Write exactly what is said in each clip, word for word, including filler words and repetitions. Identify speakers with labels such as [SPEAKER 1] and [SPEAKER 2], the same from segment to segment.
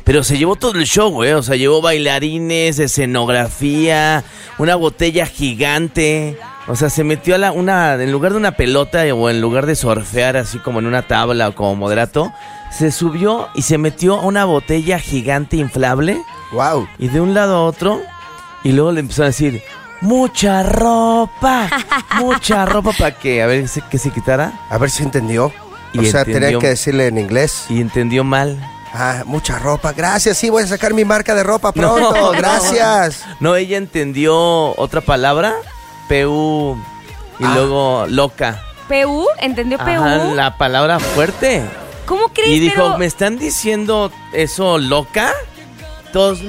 [SPEAKER 1] Pero se llevó todo el show, güey. O sea, llevó bailarines, escenografía, una botella gigante. O sea, se metió a la, una, en lugar de una pelota o en lugar de surfear así como en una tabla o como moderato, se subió y se metió a una botella gigante inflable.
[SPEAKER 2] Wow.
[SPEAKER 1] Y de un lado a otro, y luego le empezó a decir, mucha ropa, mucha ropa, para que, a ver, que se quitara.
[SPEAKER 2] A ver si entendió.
[SPEAKER 1] Y
[SPEAKER 2] o sea,
[SPEAKER 1] entendió,
[SPEAKER 2] tenía que decirle en inglés.
[SPEAKER 1] Y entendió mal.
[SPEAKER 2] Ah, mucha ropa. Gracias, sí, voy a sacar mi marca de ropa pronto. No, gracias.
[SPEAKER 1] No. no, ella entendió otra palabra, P U, y ah. luego loca.
[SPEAKER 3] ¿P U? ¿Entendió P U?
[SPEAKER 1] Ajá, la palabra fuerte.
[SPEAKER 3] ¿Cómo crees?
[SPEAKER 1] Y dijo,
[SPEAKER 3] pero...
[SPEAKER 1] ¿me están diciendo eso loca? Todos,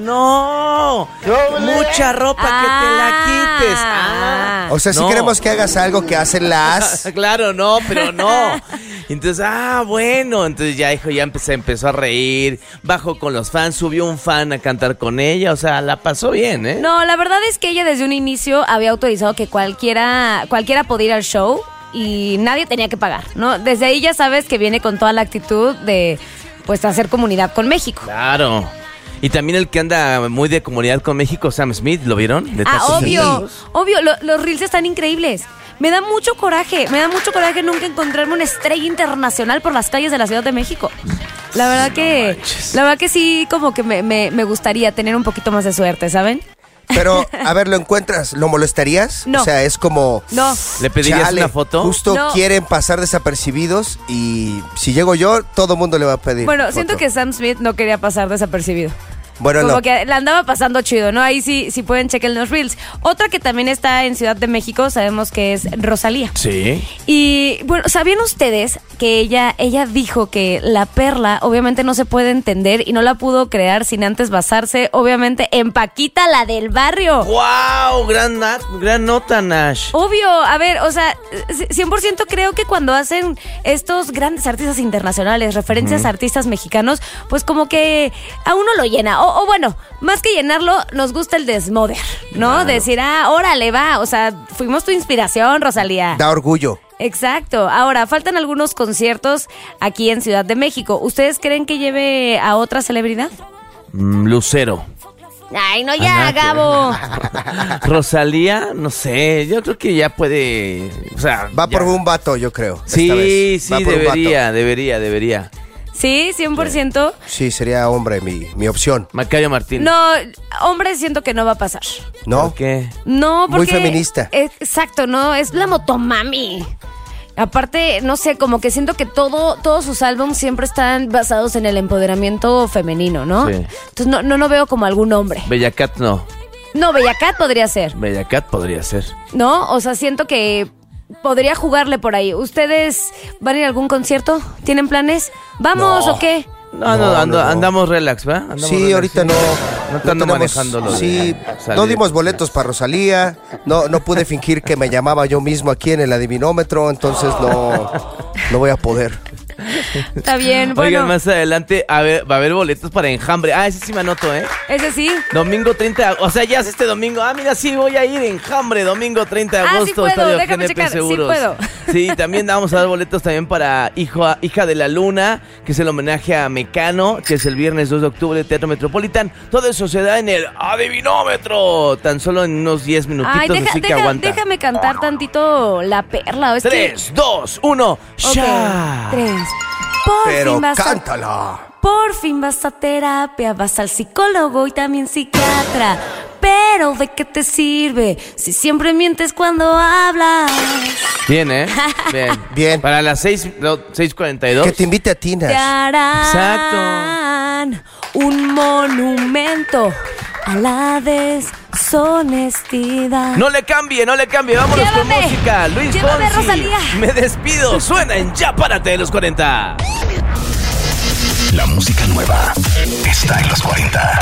[SPEAKER 1] no, mucha ropa, ah, que te la quites. Ah,
[SPEAKER 2] o sea, si
[SPEAKER 1] no.
[SPEAKER 2] queremos que hagas algo que hacen las...
[SPEAKER 1] Claro, no, pero no. Entonces, ah, bueno, entonces ya dijo, ya empezó, empezó a reír, bajó con los fans, subió un fan a cantar con ella, o sea, la pasó bien, ¿eh?
[SPEAKER 3] No, la verdad es que ella desde un inicio había autorizado que cualquiera, cualquiera podía ir al show y nadie tenía que pagar, ¿no? Desde ahí ya sabes que viene con toda la actitud de, pues, hacer comunidad con México.
[SPEAKER 1] Claro. Y también el que anda muy de comunidad con México, Sam Smith, ¿lo vieron?
[SPEAKER 3] De ah, obvio, obvio, lo, los reels están increíbles. Me da mucho coraje, me da mucho coraje nunca encontrarme una estrella internacional por las calles de la Ciudad de México. La verdad no que, manches. la verdad que sí, como que me, me, me gustaría tener un poquito más de suerte, ¿saben?
[SPEAKER 2] Pero, a ver, ¿lo encuentras? ¿Lo molestarías?
[SPEAKER 3] No.
[SPEAKER 2] O sea, es como...
[SPEAKER 3] No.
[SPEAKER 1] ¿Le pedirías
[SPEAKER 2] chale,
[SPEAKER 1] una foto?
[SPEAKER 2] Justo
[SPEAKER 3] no.
[SPEAKER 2] quieren pasar desapercibidos y si llego yo, todo el mundo le va a pedir
[SPEAKER 3] Bueno,
[SPEAKER 2] foto.
[SPEAKER 3] siento que Sam Smith no quería pasar desapercibido.
[SPEAKER 2] Bueno,
[SPEAKER 3] Como
[SPEAKER 2] no.
[SPEAKER 3] que la andaba pasando chido, ¿no? Ahí sí, sí pueden checar los reels. Otra que también está en Ciudad de México, sabemos que es Rosalía.
[SPEAKER 1] Sí.
[SPEAKER 3] Y bueno, ¿sabían ustedes que ella, ella dijo que la perla obviamente no se puede entender y no la pudo crear sin antes basarse, obviamente, en Paquita, la del barrio?
[SPEAKER 1] ¡Wow! Gran, gran nota, Nash.
[SPEAKER 3] Obvio, a ver, o sea, cien por ciento creo que cuando hacen estos grandes artistas internacionales, referencias uh-huh. a artistas mexicanos, pues como que a uno lo llena. O, o bueno, más que llenarlo, nos gusta el desmoder, ¿no? Claro. Decir, ah, órale, va, o sea, fuimos tu inspiración, Rosalía.
[SPEAKER 2] Da orgullo.
[SPEAKER 3] Exacto. Ahora, faltan algunos conciertos aquí en Ciudad de México. ¿Ustedes creen que lleve a otra celebridad?
[SPEAKER 1] Mm, Lucero.
[SPEAKER 3] Ay, no, ya, Gabo.
[SPEAKER 1] Rosalía, no sé, yo creo que ya puede, o sea...
[SPEAKER 2] Va
[SPEAKER 1] ya.
[SPEAKER 2] por un vato, yo creo.
[SPEAKER 1] Sí,
[SPEAKER 2] esta vez.
[SPEAKER 1] sí,
[SPEAKER 2] Va por
[SPEAKER 1] debería, debería, debería.
[SPEAKER 3] ¿Sí? ¿cien por ciento?
[SPEAKER 2] Sí, sería hombre mi, mi opción.
[SPEAKER 1] Macario Martín.
[SPEAKER 3] No, hombre, siento que no va a pasar.
[SPEAKER 2] ¿No?
[SPEAKER 1] ¿Por qué?
[SPEAKER 3] No, porque...
[SPEAKER 2] Muy feminista.
[SPEAKER 3] Exacto, no, es la motomami. Aparte, no sé, como que siento que todo, todos sus álbumes siempre están basados en el empoderamiento femenino, ¿no?
[SPEAKER 1] Sí.
[SPEAKER 3] Entonces no, no, no veo como algún hombre.
[SPEAKER 1] Bella Cat no.
[SPEAKER 3] No, Bella Cat podría ser.
[SPEAKER 1] Bella Cat podría ser.
[SPEAKER 3] ¿No? O sea, siento que podría jugarle por ahí. ¿Ustedes van a ir a algún concierto? ¿Tienen planes? ¿Vamos
[SPEAKER 2] no.
[SPEAKER 3] o qué?
[SPEAKER 1] No, no,
[SPEAKER 2] no,
[SPEAKER 1] ando,
[SPEAKER 2] no, no.
[SPEAKER 1] andamos relax, ¿va? Andamos
[SPEAKER 2] sí,
[SPEAKER 1] relax,
[SPEAKER 2] ahorita
[SPEAKER 1] sí.
[SPEAKER 2] no.
[SPEAKER 1] No te ando
[SPEAKER 2] no
[SPEAKER 1] manejando lo
[SPEAKER 2] Sí,
[SPEAKER 1] de
[SPEAKER 2] no dimos boletos para Rosalía. No, no pude fingir que me llamaba yo mismo aquí en el adivinómetro, entonces no, no voy a poder.
[SPEAKER 3] Está bien, bueno.
[SPEAKER 1] Oigan, más adelante a ver, va a haber boletos para Enjambre. Ah, ese sí me anoto, ¿eh?
[SPEAKER 3] Ese sí.
[SPEAKER 1] Domingo treinta, o sea, ya es este domingo. Ah, mira, sí, voy a ir Enjambre, domingo treinta de agosto.
[SPEAKER 3] Ah, sí puedo,
[SPEAKER 1] Estadio
[SPEAKER 3] déjame
[SPEAKER 1] G N P
[SPEAKER 3] checar,
[SPEAKER 1] Seguros.
[SPEAKER 3] sí puedo.
[SPEAKER 1] Sí, también vamos a dar boletos también para Hijo, Hija de la Luna, que es el homenaje a Mecano, que es el viernes dos de octubre, Teatro Metropolitan. Todo eso se da en el Adivinómetro, tan solo en unos diez minutitos,
[SPEAKER 3] Ay, deja,
[SPEAKER 1] así que
[SPEAKER 3] deja,
[SPEAKER 1] aguanta.
[SPEAKER 3] déjame cantar tantito La Perla. Es
[SPEAKER 1] Tres,
[SPEAKER 3] que...
[SPEAKER 1] dos, uno,
[SPEAKER 3] okay.
[SPEAKER 1] ya.
[SPEAKER 3] Tres. Por
[SPEAKER 2] Pero
[SPEAKER 3] fin vas
[SPEAKER 2] cántala.
[SPEAKER 3] A, por fin vas a terapia, vas al psicólogo y también psiquiatra. Pero ¿de qué te sirve si siempre mientes cuando hablas?
[SPEAKER 1] Bien, ¿eh? Bien.
[SPEAKER 2] Bien.
[SPEAKER 1] Para las seis, no, seis cuarenta y dos.
[SPEAKER 2] Que te invite a Tina.
[SPEAKER 3] Te harán
[SPEAKER 1] Exacto.
[SPEAKER 3] un monumento a la deshonestidad.
[SPEAKER 1] No le cambie, no le cambie. Vámonos
[SPEAKER 3] Llévame.
[SPEAKER 1] con música. Luis
[SPEAKER 3] Llévame,
[SPEAKER 1] Fonsi.
[SPEAKER 3] Rosalía.
[SPEAKER 1] Me despido. Suena en Ya Párate de los cuarenta.
[SPEAKER 4] La música nueva está en los cuarenta.